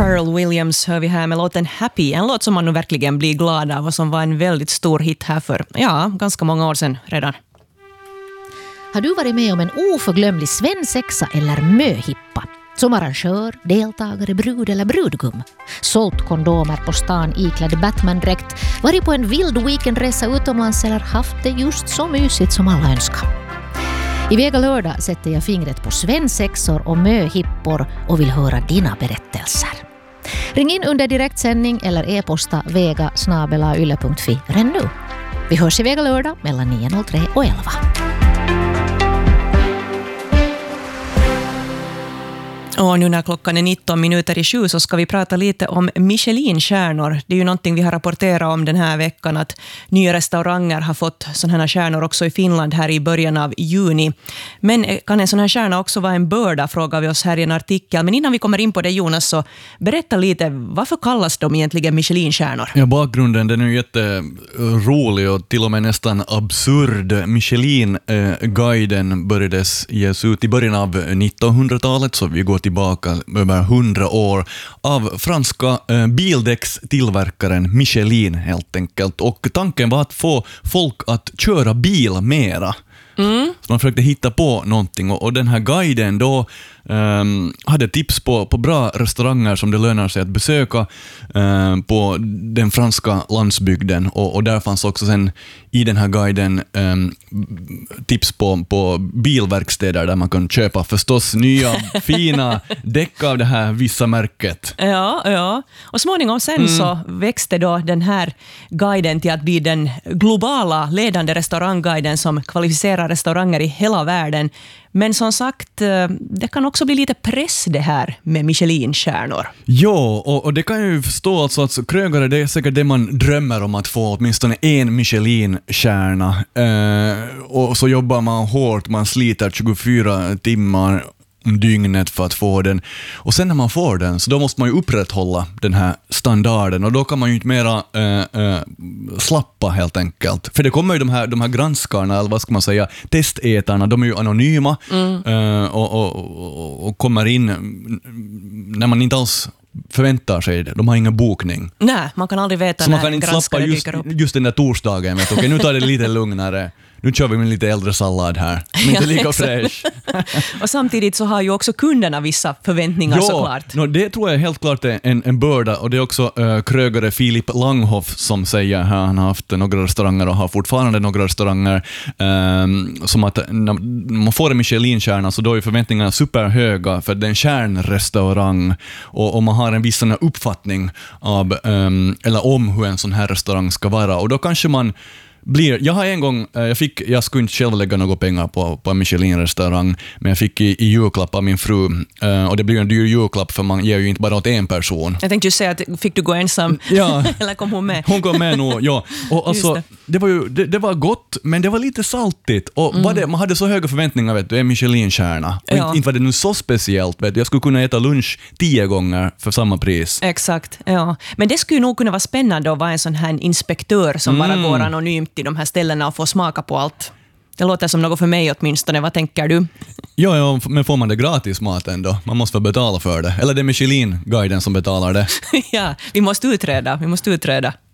Pharrell Williams hör vi här med låten Happy. En låt som man nu verkligen blir glad av och som var en väldigt stor hit här för, ganska många år sedan redan. Har du varit med om en oförglömlig svensexa eller möhippa? Som arrangör, deltagare, brud eller brudgum. Sålt kondomer på stan iklädd Batman-dräkt, varit på en vild weekendresa utomlands eller haft det just så mysigt som alla önskar. I Vega lördag sätter jag fingret på svensexor och möhippor och vill höra dina berättelser. Ring in under direktsändning eller e-posta vega@yle.fi redan nu. Vi hörs i Vega lördag mellan 9.03 och 11. Och nu när klockan är 19 minuter i 7 så ska vi prata lite om Michelin-stjärnor. Det är ju någonting vi har rapporterat om den här veckan, att nya restauranger har fått sådana här stjärnor också i Finland här i början av juni. Men kan en sån här stjärna också vara en börda, frågar vi oss här i en artikel. Men innan vi kommer in på det, Jonas, så berätta lite, varför kallas de egentligen Michelin-stjärnor? Ja, bakgrunden den är ju jätterolig och till och med nästan absurd. Michelin-guiden började ges ut i början av 1900-talet, så vi går tillbaka över 100 år, av franska bildäckstillverkaren Michelin helt enkelt. Och tanken var att få folk att köra bil mera. Så man försökte hitta på någonting, och den här guiden då hade tips på bra restauranger som det lönar sig att besöka på den franska landsbygden, och där fanns också sen i den här guiden tips på bilverkstäder där man kan köpa förstås nya fina däck av det här vissa märket. Ja. Och småningom sen så växte då den här guiden till att bli den globala ledande restaurangguiden som kvalificerar restauranger i hela världen. Men som sagt, det kan också bli lite press det här med Michelin-stjärnor. Ja, och det kan jag ju förstå, alltså att krögare, det är säkert det man drömmer om, att få åtminstone en Michelin-stjärna. Och så jobbar man hårt, man sliter 24 timmar om dygnet för att få den. Och sen när man får den, så då måste man ju upprätthålla den här standarden, och då kan man ju inte mera slappa helt enkelt. För det kommer ju de här granskarna, eller vad ska man säga, testätarna, de är ju anonyma och kommer in när man inte alls förväntar sig det. De har ingen bokning. Nej, man kan aldrig veta så när man kan inte slappa just den där torsdagen. Vet, okej, nu tar det lite lugnare. Nu kör vi med lite äldre sallad här. Men inte lika fräsch. Och samtidigt så har ju också kunderna vissa förväntningar såklart. Det tror jag helt klart är en börda. Och det är också krögare Filip Langhoff som säger här, han har haft några restauranger och har fortfarande några restauranger, som att när man får en Michelin-stjärna så då är förväntningarna superhöga, för det är en kärnrestaurang, och man har en viss sån här uppfattning av eller om hur en sån här restaurang ska vara, och då kanske man jag har en gång, jag skulle inte själv lägga några pengar på en Michelin-restaurang, men jag fick i julklapp av min fru, och det blir en dyr julklapp för man ger ju inte bara åt en person. Jag tänkte ju säga att fick du gå ensam, eller kom hon med? Hon kom med nog, ja. Och alltså, det var gott, men det var lite saltigt, och man hade så höga förväntningar, vet du, en Michelin-stjärna. Och inte var det nu så speciellt, vet du. Jag skulle kunna äta lunch 10 gånger för samma pris. Exakt, ja. Men det skulle nog kunna vara spännande att vara en sån här inspektör som bara går anonymt i de här ställena och får smaka på allt. Det låter som något för mig åtminstone. Vad tänker du? Ja, men får man det gratis maten då? Man måste väl betala för det. Eller det är Michelin-guiden som betalar det. Ja, vi måste utreda.